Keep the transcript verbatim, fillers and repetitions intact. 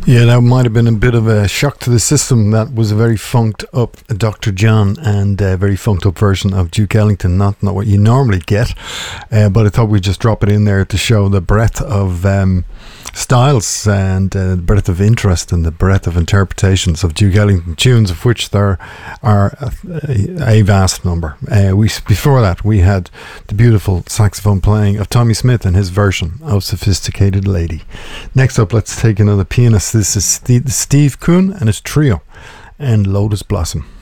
Yeah, that might have been a bit of a shock to the system. That was a very funked up Doctor John and a very funked up version of Duke Ellington. Not not what you normally get, uh, but I thought we'd just drop it in there to show the breadth of um, styles and uh, the breadth of interest and the breadth of interpretations of Duke Ellington tunes, of which there are a, a vast number. Uh, we before that we had the beautiful saxophone playing of Tommy Smith and his version of Sophisticated Lady. Next up, let's take another pianist. This is Steve Kuhn and his trio and Lotus Blossom.